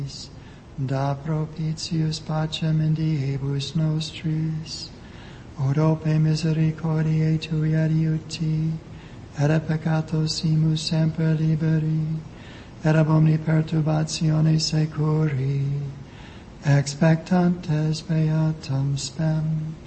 da propitius pacem in diebus nostris, od ope misericordiae tui adiuti, et a peccatosimus semper liberi, et ab omni perturbatione securi, expectantes beatum spem.